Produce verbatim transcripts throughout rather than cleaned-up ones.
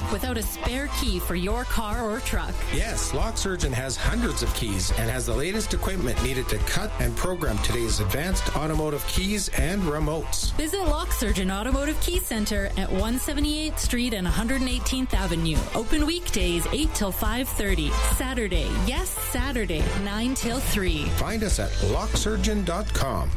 without a spare key for your car or truck. Yes, Lock Surgeon has hundreds of keys and has the latest equipment needed to cut and program today's advanced automotive keys and remotes. Visit Lock Surgeon Automotive Key Center at one seventy-eighth Street and one hundred eighteenth Avenue. Open weekdays eight till five thirty. Saturday, yes, Saturday, nine till three. Find us at lock surgeon dot com.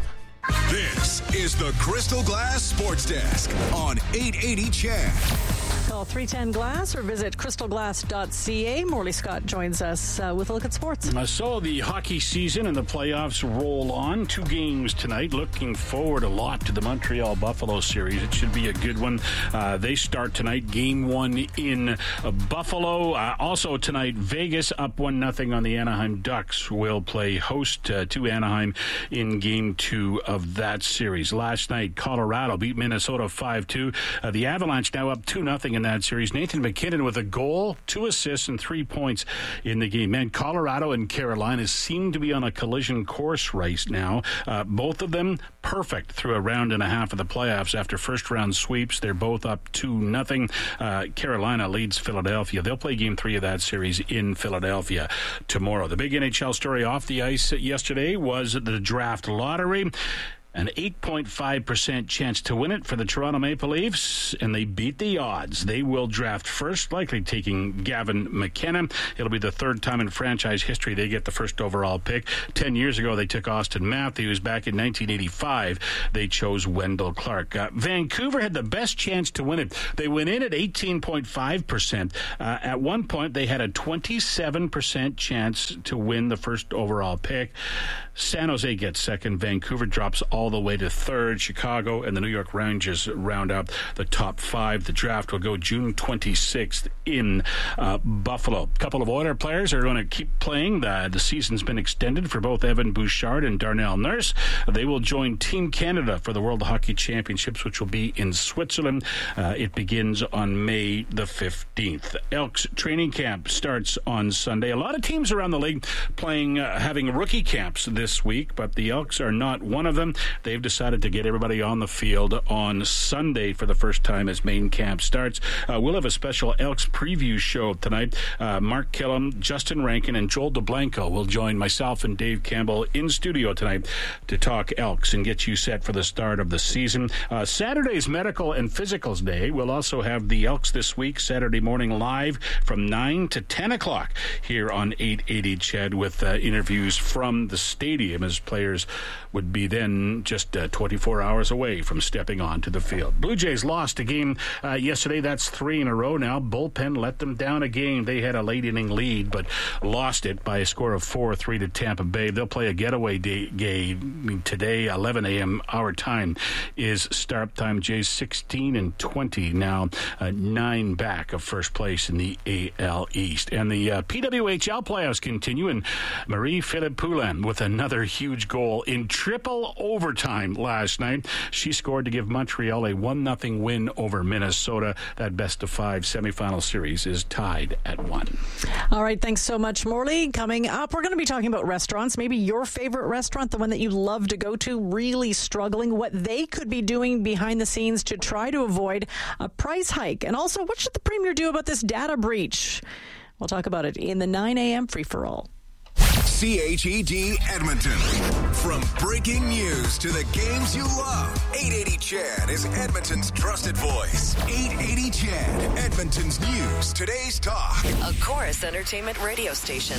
This is the Crystal Glass Sports Desk on eight eighty C H E D. Call three ten glass or visit crystal glass dot c a. Morley Scott joins us uh, with a look at sports. Uh, so the hockey season and the playoffs roll on. Two games tonight. Looking forward a lot to the Montreal Buffalo series. It should be a good one. Uh, they start tonight. Game one in uh, Buffalo. Uh, also tonight, Vegas up one nothing on the Anaheim Ducks will play host uh, to Anaheim in game two of that series. Last night, Colorado beat Minnesota five two. Uh, the Avalanche now up two nothing in that series. Nathan McKinnon with a goal, two assists, and three points in the game. Man, Colorado and Carolina seem to be on a collision course right now. Uh, both of them perfect through a round and a half of the playoffs after first-round sweeps. They're both up two nothing. Uh, Carolina leads Philadelphia. They'll play game three of that series in Philadelphia tomorrow. The big N H L story off the ice yesterday was the draft lottery. An eight point five percent chance to win it for the Toronto Maple Leafs, and they beat the odds. They will draft first, likely taking Gavin McKenna. It'll be the third time in franchise history they get the first overall pick. Ten years ago, they took Austin Matthews. Back in nineteen eighty-five, they chose Wendell Clark. Uh, Vancouver had the best chance to win it. They went in at eighteen point five percent. Uh, at one point, they had a twenty-seven percent chance to win the first overall pick. San Jose gets second. Vancouver drops all the way to third. Chicago and the New York Rangers round out the top five. The draft will go June twenty-sixth in uh, Buffalo. A couple of Oilers players are going to keep playing. The, the season's been extended for both Evan Bouchard and Darnell Nurse. They will join Team Canada for the World Hockey Championships, which will be in Switzerland. Uh, it begins on May the fifteenth. Elks training camp starts on Sunday. A lot of teams around the league playing, uh, having rookie camps this week, but the Elks are not one of them. They've decided to get everybody on the field on Sunday for the first time as main camp starts. Uh, we'll have a special Elks preview show tonight. Uh, Mark Killam, Justin Rankin, and Joel DeBlanco will join myself and Dave Campbell in studio tonight to talk Elks and get you set for the start of the season. Uh, Saturday's Medical and Physicals Day. We'll also have the Elks this week, Saturday morning live from nine to ten o'clock here on eight eighty C H E D with uh, interviews from the stadium as players would be then just uh, twenty-four hours away from stepping onto the field. Blue Jays lost a game uh, yesterday. That's three in a row now. Bullpen let them down a game. They had a late inning lead, but lost it by a score of four three to Tampa Bay. They'll play a getaway day game today, eleven a.m. Our time is start time. Jays sixteen and twenty now, uh, nine back of first place in the A L East. And the uh, P W H L playoffs continue, and Marie-Philippe Poulin with another huge goal in triple overtime last night. She scored to give Montreal a one nothing win over Minnesota. That best of five semifinal series is tied at one. All right, thanks so much, Morley. Coming up, we're going to be talking about restaurants. Maybe your favorite restaurant, the one that you love to go to, really struggling, what they could be doing behind the scenes to try to avoid a price hike. And also, what should the Premier do about this data breach? We'll talk about it in the nine a.m. free-for-all. C H E D Edmonton. From breaking news to the games you love, eight eighty C H E D is Edmonton's trusted voice. eight eighty C H E D, Edmonton's news, today's talk. A Chorus Entertainment radio station.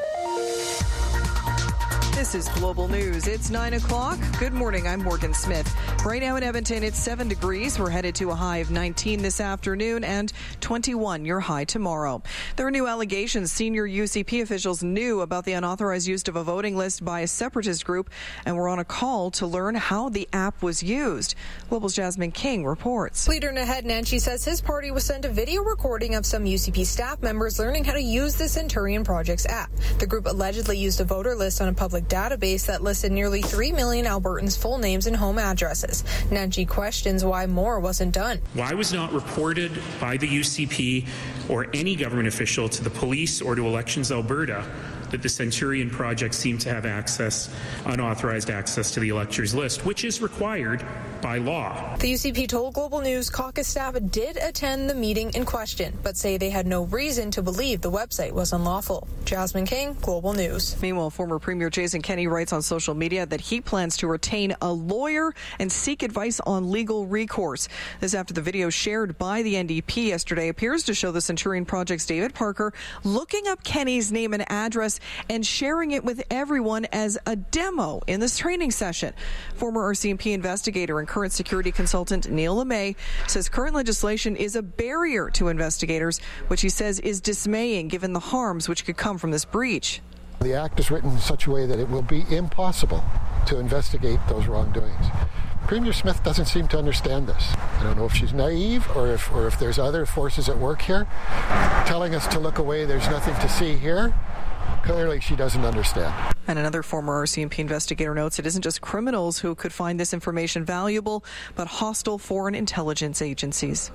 This is Global News. It's nine o'clock. Good morning. I'm Morgan Smith. Right now in Edmonton, it's seven degrees. We're headed to a high of nineteen this afternoon and twenty-one your high tomorrow. There are new allegations. Senior U C P officials knew about the unauthorized use of a voting list by a separatist group and were on a call to learn how the app was used. Global's Jasmine King reports. Leader Naheed Nenshi says his party was sent a video recording of some U C P staff members learning how to use the Centurion Project's app. The group allegedly used a voter list on a public database that listed nearly three million Albertans' full names and home addresses. Nenshi questions why more wasn't done. Why was not reported by the U C P or any government official to the police or to Elections Alberta that the Centurion project seemed to have access, unauthorized access to the electors list, which is required by law. The U C P told Global News caucus staff did attend the meeting in question, but say they had no reason to believe the website was unlawful. Jasmine King, Global News. Meanwhile, former Premier Jason Kenney writes on social media that he plans to retain a lawyer and seek advice on legal recourse. This after the video shared by the N D P yesterday appears to show the Centurion Project's David Parker looking up Kenney's name and address and sharing it with everyone as a demo in this training session. Former R C M P investigator and current security consultant Neil LeMay says current legislation is a barrier to investigators, which he says is dismaying given the harms which could come from this breach. The act is written in such a way that it will be impossible to investigate those wrongdoings. Premier Smith doesn't seem to understand this. I don't know if she's naive or if, or if there's other forces at work here telling us to look away, there's nothing to see here. Clearly, she doesn't understand. And another former R C M P investigator notes it isn't just criminals who could find this information valuable, but hostile foreign intelligence agencies.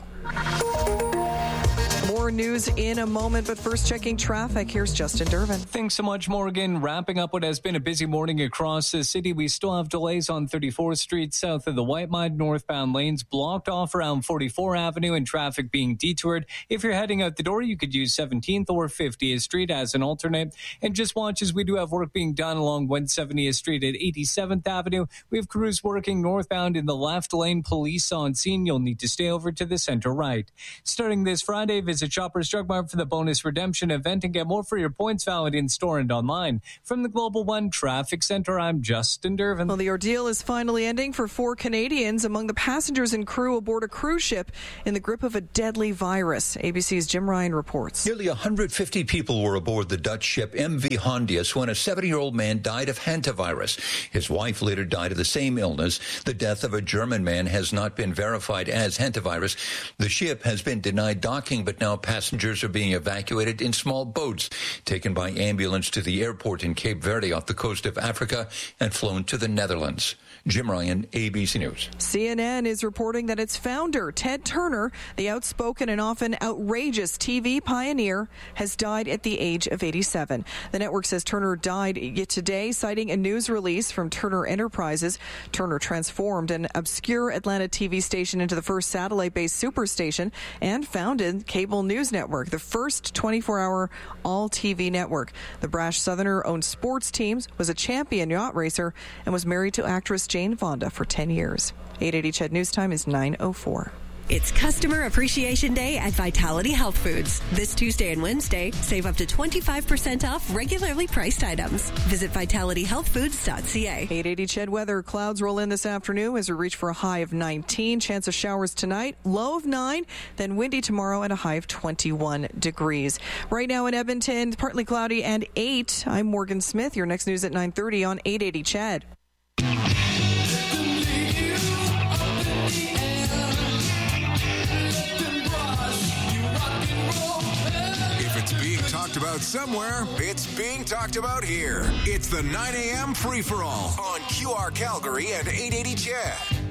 More news in a moment, but first checking traffic. Here's Justin Durbin. Thanks so much, Morgan. Wrapping up what has been a busy morning across the city. We still have delays on thirty-fourth Street south of the White Mud. Northbound lanes blocked off around forty-fourth Avenue and traffic being detoured. If you're heading out the door, you could use seventeenth or fiftieth Street as an alternate. And just watch as we do have work being done along one hundred seventieth Street at eighty-seventh Avenue. We have crews working northbound in the left lane. Police on scene. You'll need to stay over to the center right. Starting this Friday, visit Shoppers Drug Mart for the bonus redemption event and get more for your points valid in store and online. From the Global One Traffic Center, I'm Justin Durbin. Well, the ordeal is finally ending for four Canadians among the passengers and crew aboard a cruise ship in the grip of a deadly virus. A B C's Jim Ryan reports. Nearly one hundred fifty people were aboard the Dutch ship M V Hondius when a seventy-year-old man died of hantavirus. His wife later died of the same illness. The death of a German man has not been verified as hantavirus. The ship has been denied docking, but now passengers are being evacuated in small boats, taken by ambulance to the airport in Cape Verde off the coast of Africa and flown to the Netherlands. Jim Ryan, A B C News. C N N is reporting that its founder, Ted Turner, the outspoken and often outrageous T V pioneer, has died at the age of eighty-seven. The network says Turner died yet today, citing a news release from Turner Enterprises. Turner transformed an obscure Atlanta T V station into the first satellite-based superstation and founded Cable News Network, the first twenty-four hour all-T V network. The brash Southerner owned sports teams, was a champion yacht racer, and was married to actress Jane Fonda for ten years. eight eighty C H E D News Time is nine oh four. It's Customer Appreciation Day at Vitality Health Foods. This Tuesday and Wednesday, save up to twenty-five percent off regularly priced items. Visit vitality health foods dot c a. eight eighty C H E D weather. Clouds roll in this afternoon as we reach for a high of nineteen. Chance of showers tonight, low of nine. Then windy tomorrow at a high of twenty-one degrees. Right now in Edmonton, partly cloudy and eight. I'm Morgan Smith. Your next news at nine thirty on eight eighty C H E D. Talked about somewhere, it's being talked about here. It's the nine a.m. free-for-all on Q R Calgary and eight eighty C H E D.